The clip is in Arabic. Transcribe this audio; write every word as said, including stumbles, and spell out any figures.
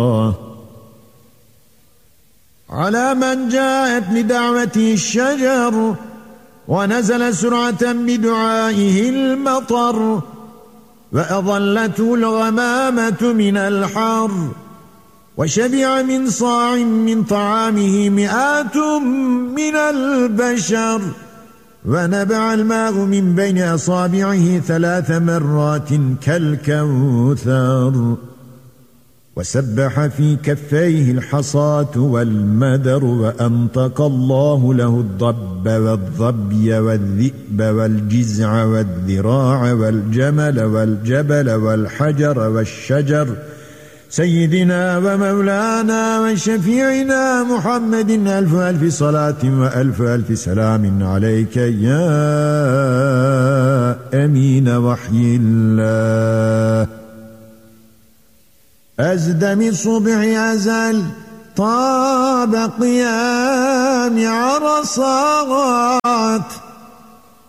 على من جاءت بدعوته الشجر ونزل سرعة بدعائه المطر وأظلته الغمامة من الحر وشبع من صاع من طعامه مئات من البشر ونبع الماء من بين أصابعه ثلاث مرات كالكوثر وسبح في كفيه الحصاة والمدر وأنطق الله له الضب والظبي والذئب والجزع والذراع والجمل والجبل والحجر والشجر سيدنا ومولانا وشفيعنا محمد ألف ألف صلاة وألف ألف سلام عليك يا أمين وحي الله. أزدم الصبح أزل طاب قيام عرصات